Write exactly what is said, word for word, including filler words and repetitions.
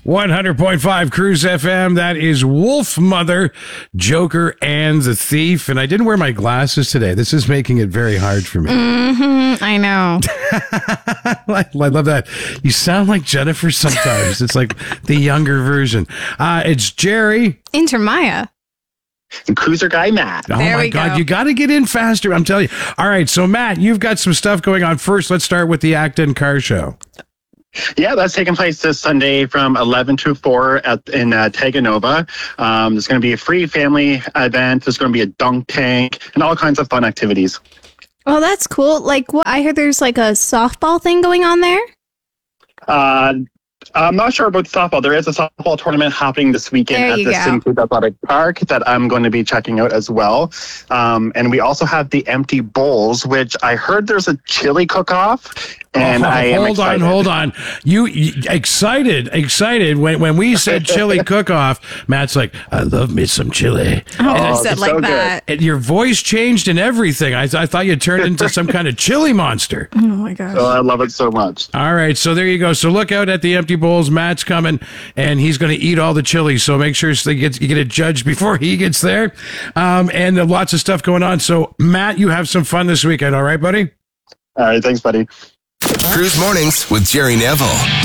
one hundred point five Cruise F M. That is Wolf Mother, Joker, and the Thief. And I didn't wear my glasses today. This is making it very hard for me. Mm-hmm, I know. I love that. You sound like Jennifer sometimes. It's like the younger version. Uh, it's Jerry. Enter Maya. And Cruiser Guy Matt. Oh there my we God, go. you got to get in faster. I'm telling you. All right, so Matt, you've got some stuff going on. First, let's start with the Acton Car Show. Yeah, that's taking place this Sunday from eleven to four at in uh, Taganova. Um, there's going to be a free family event. There's going to be a dunk tank and all kinds of fun activities. Oh, that's cool. Like, what? I heard there's like a softball thing going on there. Uh, I'm not sure about softball. There is a softball tournament happening this weekend There at you the go. Simcoe Athletic Park that I'm going to be checking out as well. Um, and we also have the Empty Bowls, which I heard there's a chili cook-off. And Oh, I am hold excited. on, hold on. You, you excited, excited when when we said chili cook-off. Matt's like, I love me some chili. Oh, I Oh, said it's like so good. that. And your voice changed and everything. I, th- I thought you turned into some kind of chili monster. Oh my gosh. Oh, I love it so much. All right, so there you go. So look out at the Empty Bowls. Matt's coming, and he's going to eat all the chili. So make sure you get, you get it judged before he gets there. Um, and uh, lots of stuff going on. So Matt, you have some fun this weekend. All right, buddy? All right, thanks, buddy. Cruise Mornings with Jerry Neville.